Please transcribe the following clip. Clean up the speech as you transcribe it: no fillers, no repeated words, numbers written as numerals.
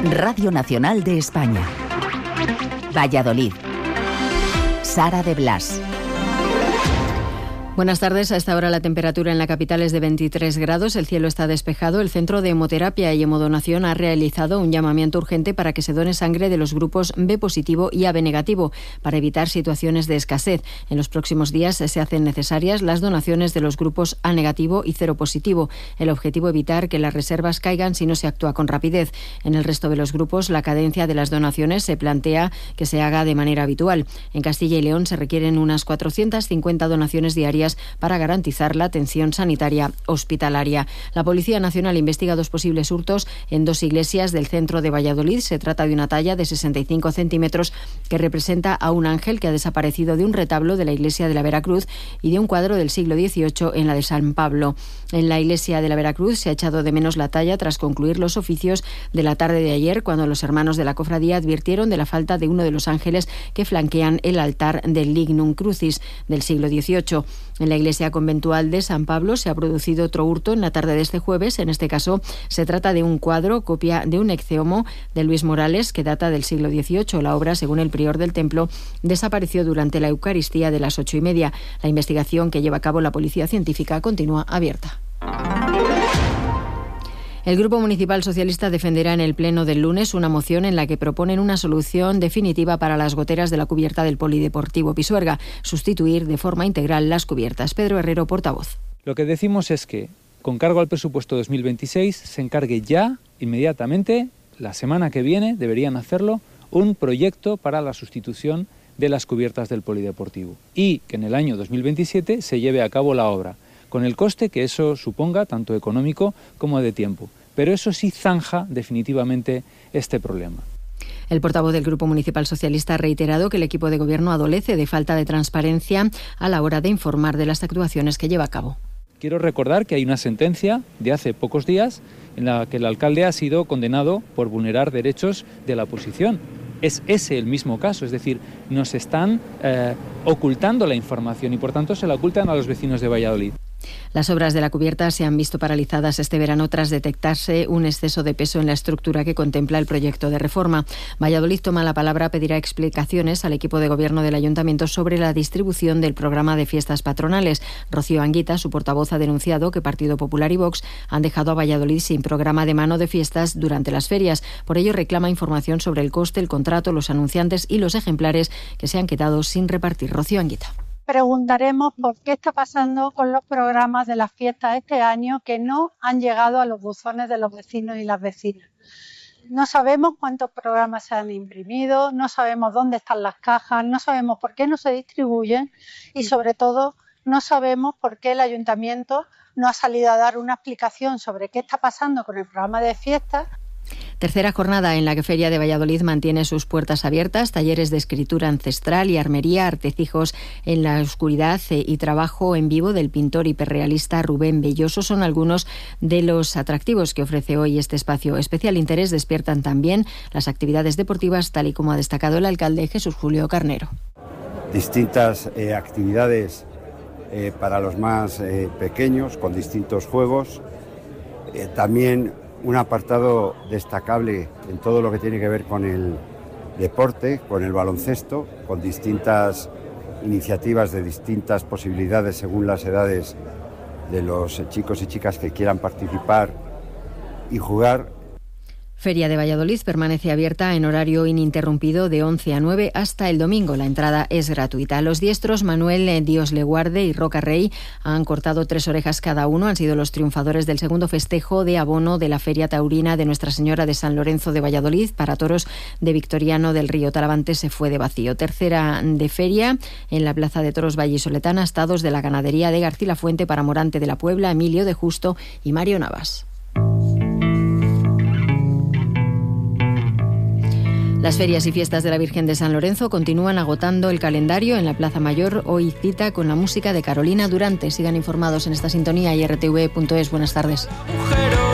Radio Nacional de España. Valladolid. Sara de Blas. Buenas tardes. A esta hora la temperatura en la capital es de 23 grados, el cielo está despejado. El Centro de Hemoterapia y Hemodonación ha realizado un llamamiento urgente para que se done sangre de los grupos B positivo y AB negativo para evitar situaciones de escasez. En los próximos días se hacen necesarias las donaciones de los grupos A negativo y 0 positivo. El objetivo es evitar que las reservas caigan si no se actúa con rapidez. En el resto de los grupos, la cadencia de las donaciones se plantea que se haga de manera habitual. En Castilla y León se requieren unas 450 donaciones diarias para garantizar la atención sanitaria hospitalaria. La Policía Nacional investiga 2 posibles hurtos en 2 iglesias del centro de Valladolid. Se trata de una talla de 65 centímetros que representa a un ángel que ha desaparecido de un retablo de la iglesia de la Veracruz y de un cuadro del siglo XVIII en la de San Pablo. En la iglesia de la Veracruz se ha echado de menos la talla tras concluir los oficios de la tarde de ayer, cuando los hermanos de la cofradía advirtieron de la falta de uno de los ángeles que flanquean el altar del Lignum Crucis del siglo XVIII. En la iglesia conventual de San Pablo se ha producido otro hurto en la tarde de este jueves. En este caso se trata de un cuadro, copia de un Ecce Homo de Luis Morales, que data del siglo XVIII. La obra, según el prior del templo, desapareció durante la Eucaristía de las 8:30. La investigación que lleva a cabo la Policía Científica continúa abierta. El Grupo Municipal Socialista defenderá en el Pleno del lunes una moción en la que proponen una solución definitiva para las goteras de la cubierta del Polideportivo Pisuerga, sustituir de forma integral las cubiertas. Pedro Herrero, portavoz. Lo que decimos es que, con cargo al presupuesto 2026, se encargue ya, inmediatamente, la semana que viene, deberían hacerlo, un proyecto para la sustitución de las cubiertas del Polideportivo y que en el año 2027 se lleve a cabo la obra, con el coste que eso suponga, tanto económico como de tiempo. Pero eso sí zanja definitivamente este problema. El portavoz del Grupo Municipal Socialista ha reiterado que el equipo de gobierno adolece de falta de transparencia a la hora de informar de las actuaciones que lleva a cabo. Quiero recordar que hay una sentencia de hace pocos días en la que el alcalde ha sido condenado por vulnerar derechos de la oposición. Es ese el mismo caso, es decir, nos están ocultando la información y por tanto se la ocultan a los vecinos de Valladolid. Las obras de la cubierta se han visto paralizadas este verano tras detectarse un exceso de peso en la estructura que contempla el proyecto de reforma. Valladolid toma la palabra, pedirá explicaciones al equipo de gobierno del ayuntamiento sobre la distribución del programa de fiestas patronales. Rocío Anguita, su portavoz, ha denunciado que Partido Popular y Vox han dejado a Valladolid sin programa de mano de fiestas durante las ferias. Por ello reclama información sobre el coste, el contrato, los anunciantes y los ejemplares que se han quedado sin repartir. Rocío Anguita. Preguntaremos por qué está pasando con los programas de las fiestas este año que no han llegado a los buzones de los vecinos y las vecinas. No sabemos cuántos programas se han imprimido, no sabemos dónde están las cajas, no sabemos por qué no se distribuyen y sobre todo no sabemos por qué el ayuntamiento no ha salido a dar una explicación sobre qué está pasando con el programa de fiestas. Tercera jornada en la que Feria de Valladolid mantiene sus puertas abiertas, talleres de escritura ancestral y armería, artecijos en la oscuridad y trabajo en vivo del pintor hiperrealista Rubén Belloso son algunos de los atractivos que ofrece hoy este espacio. Especial interés despiertan también las actividades deportivas, tal y como ha destacado el alcalde Jesús Julio Carnero. Distintas actividades para los más pequeños, con distintos juegos, también un apartado destacable en todo lo que tiene que ver con el deporte, con el baloncesto, con distintas iniciativas de distintas posibilidades según las edades de los chicos y chicas que quieran participar y jugar. Feria de Valladolid permanece abierta en horario ininterrumpido de 11 a 9 hasta el domingo. La entrada es gratuita. Los diestros Manuel Dios le guarde y Roca Rey han cortado 3 orejas cada uno. Han sido los triunfadores del segundo festejo de abono de la Feria Taurina de Nuestra Señora de San Lorenzo de Valladolid. Para toros de Victoriano del Río Talavante se fue de vacío. Tercera de feria en la Plaza de Toros Vallisoletana, estados de la ganadería de Garcilafuente para Morante de la Puebla, Emilio de Justo y Mario Navas. Las ferias y fiestas de la Virgen de San Lorenzo continúan agotando el calendario en la Plaza Mayor. Hoy cita con la música de Carolina Durante. Sigan informados en esta sintonía y rtv.es. Buenas tardes.